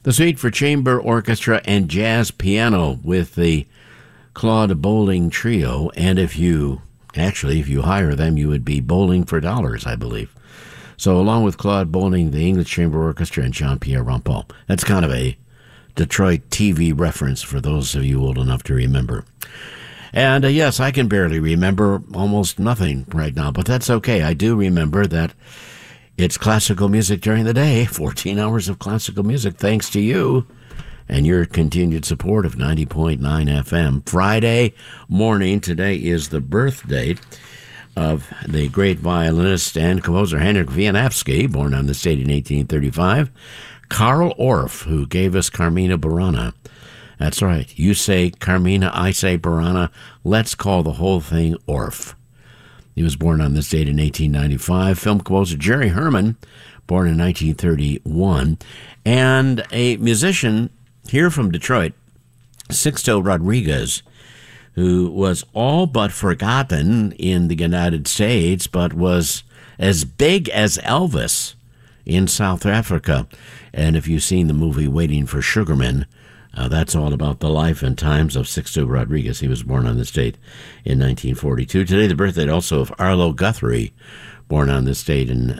The suite for chamber orchestra and jazz piano with the Claude Bowling Trio. And if you hire them, you would be bowling for dollars, I believe. So along with Claude Bowling, the English Chamber Orchestra, and Jean-Pierre Rampal. That's kind of a Detroit TV reference for those of you old enough to remember. And yes, I can barely remember almost nothing right now, but that's okay. I do remember that it's classical music during the day, 14 hours of classical music, thanks to you and your continued support of 90.9 FM. Friday morning, today is the birthday of the great violinist and composer Henryk Wieniawski, born on this date in 1835. Carl Orff, who gave us Carmina Burana. That's right. You say Carmina, I say Burana. Let's call the whole thing Orff. He was born on this date in 1895. Film composer Jerry Herman, born in 1931. And a musician here from Detroit, Sixto Rodriguez, who was all but forgotten in the United States, but was as big as Elvis in South Africa. And if you've seen the movie Waiting for Sugarman, that's all about the life and times of Sixto Rodriguez. He was born on this date in 1942. Today, the birthday also of Arlo Guthrie, born on this date in